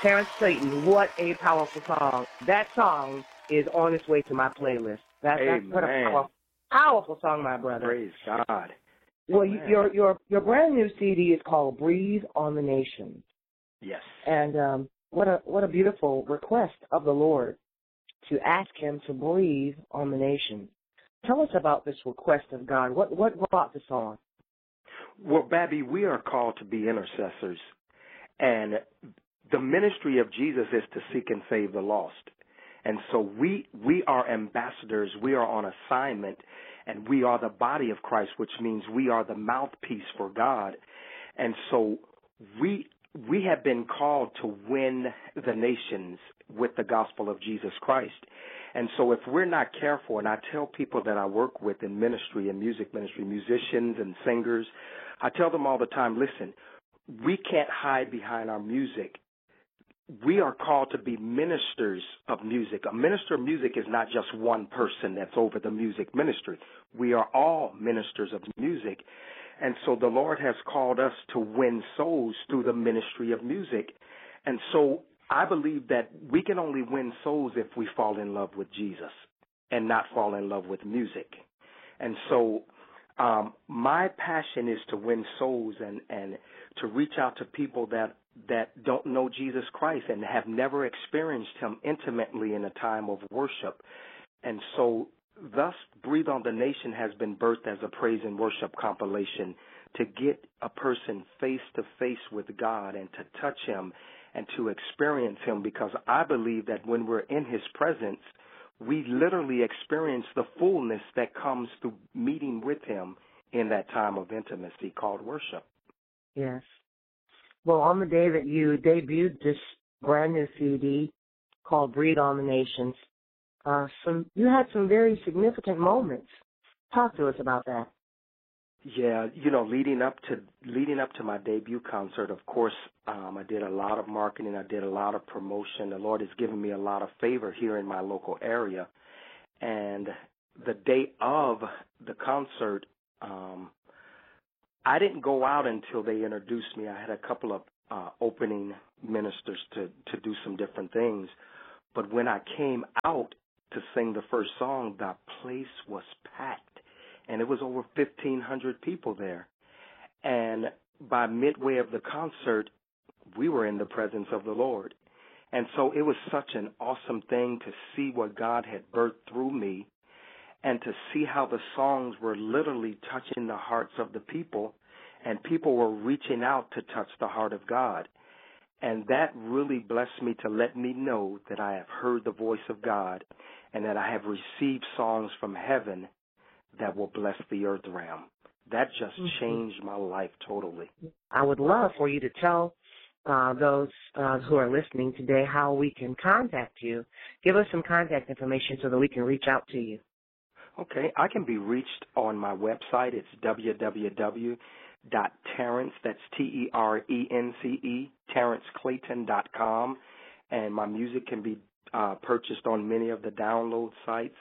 Terrence Clayton, what a powerful song. That song is on its way to my playlist. That's what a powerful song, my brother. Praise God. Well, your brand new CD is called Breathe on the Nations. Yes. And what a beautiful request of the Lord to ask him to breathe on the nation. Tell us about this request of God. What brought this on? Well, Babby, we are called to be intercessors. And the ministry of Jesus is to seek and save the lost. And so we are ambassadors. We are on assignment. And we are the body of Christ, which means we are the mouthpiece for God. And so we have been called to win the nations with the gospel of Jesus Christ. And so if we're not careful, and I tell people that I work with in ministry and music ministry, musicians and singers, I tell them all the time, listen, we can't hide behind our music. We are called to be ministers of music. A minister of music is not just one person that's over the music ministry. We are all ministers of music. And so the Lord has called us to win souls through the ministry of music. And so I believe that we can only win souls if we fall in love with Jesus and not fall in love with music. And so my passion is to win souls and to reach out to people that don't know Jesus Christ and have never experienced him intimately in a time of worship. And so thus, Breathe on the Nation has been birthed as a praise and worship compilation to get a person face to face with God and to touch him and to experience him, because I believe that when we're in his presence, we literally experience the fullness that comes through meeting with him in that time of intimacy called worship. Yes. Well, on the day that you debuted this brand new CD called Breathe on the Nations, you had some very significant moments. Talk to us about that. Yeah, leading up to my debut concert, of course, I did a lot of marketing. I did a lot of promotion. The Lord has given me a lot of favor here in my local area. And the day of the concert, I didn't go out until they introduced me. I had a couple of opening ministers to do some different things. But when I came out to sing the first song, the place was packed. And it was over 1,500 people there. And by midway of the concert, we were in the presence of the Lord. And so it was such an awesome thing to see what God had birthed through me and to see how the songs were literally touching the hearts of the people, and people were reaching out to touch the heart of God. And that really blessed me to let me know that I have heard the voice of God and that I have received songs from heaven that will bless the earth realm. That just changed my life totally. I would love for you to tell those who are listening today how we can contact you. Give us some contact information so that we can reach out to you. Okay, I can be reached on my website. It's www.Terrence, that's Terence, TerrenceClayton.com, and my music can be purchased on many of the download sites.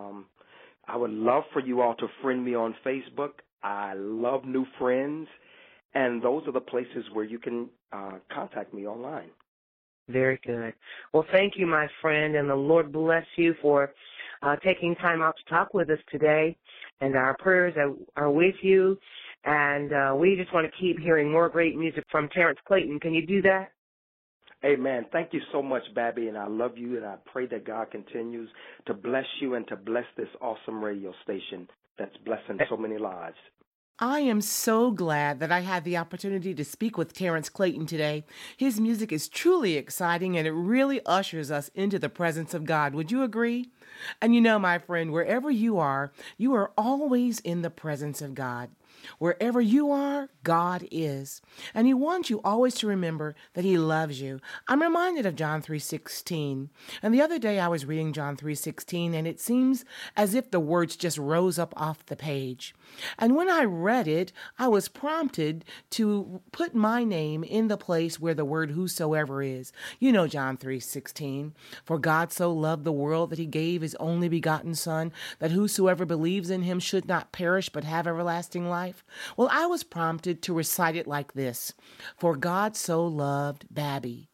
I would love for you all to friend me on Facebook. I love new friends, and those are the places where you can contact me online. Very good. Well, thank you, my friend, and the Lord bless you for taking time out to talk with us today. And our prayers are with you, and we just want to keep hearing more great music from Terrence Clayton. Can you do that? Amen. Thank you so much, Babby, and I love you, and I pray that God continues to bless you and to bless this awesome radio station that's blessing so many lives. I am so glad that I had the opportunity to speak with Terrence Clayton today. His music is truly exciting, and it really ushers us into the presence of God. Would you agree? And my friend, wherever you are always in the presence of God. Wherever you are, God is. And He wants you always to remember that He loves you. I'm reminded of John 3:16. And the other day I was reading John 3:16, and it seems as if the words just rose up off the page. And when I read it, I was prompted to put my name in the place where the word whosoever is. John 3:16. For God so loved the world that He gave His only begotten Son, that whosoever believes in Him should not perish but have everlasting life. Well, I was prompted to recite it like this. For God so loved Babby.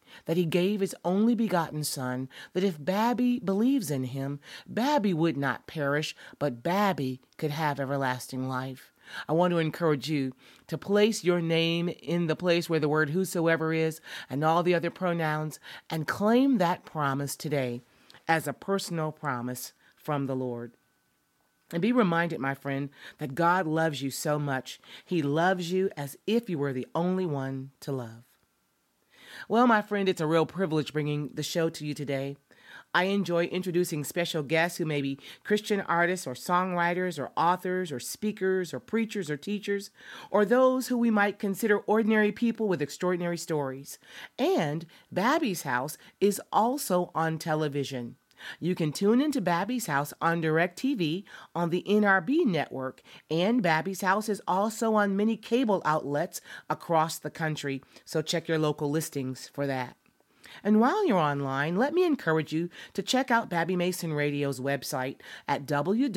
that he gave his only begotten Son, that if Babby believes in him, Babby would not perish, but Babby could have everlasting life. I want to encourage you to place your name in the place where the word whosoever is and all the other pronouns, and claim that promise today as a personal promise from the Lord. And be reminded, my friend, that God loves you so much. He loves you as if you were the only one to love. Well, my friend, it's a real privilege bringing the show to you today. I enjoy introducing special guests who may be Christian artists or songwriters or authors or speakers or preachers or teachers, or those who we might consider ordinary people with extraordinary stories. And Babby's House is also on television. You can tune into Babby's House on DirecTV on the NRB network, and Babby's House is also on many cable outlets across the country, so check your local listings for that. And while you're online, let me encourage you to check out Babby Mason Radio's website at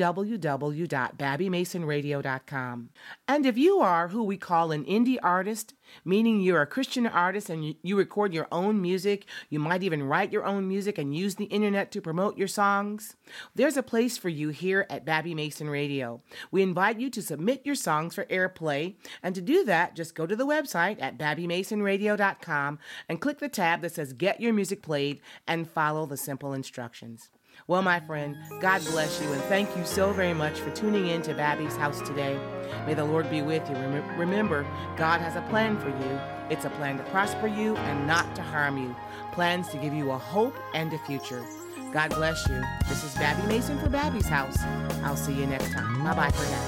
www.babbymasonradio.com. And if you are who we call an indie artist, meaning you're a Christian artist and you record your own music, you might even write your own music and use the internet to promote your songs, there's a place for you here at Babby Mason Radio. We invite you to submit your songs for airplay, and to do that, just go to the website at babbymasonradio.com and click the tab that says Get Your Music Played and follow the simple instructions. Well, my friend, God bless you, and thank you so very much for tuning in to Babby's House today. May the Lord be with you. Remember, God has a plan for you. It's a plan to prosper you and not to harm you. Plans to give you a hope and a future. God bless you. This is Babby Mason for Babby's House. I'll see you next time. Bye-bye for now.